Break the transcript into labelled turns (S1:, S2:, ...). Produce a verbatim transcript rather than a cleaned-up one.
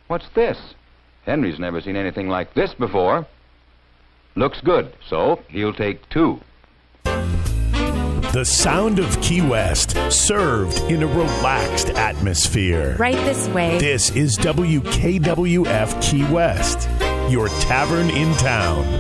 S1: What's this? Henry's never seen anything like this before. Looks good, so he'll take two.
S2: The sound of Key West, served in a relaxed atmosphere.
S3: Right this way.
S2: This is W K W F Key West, your tavern in town.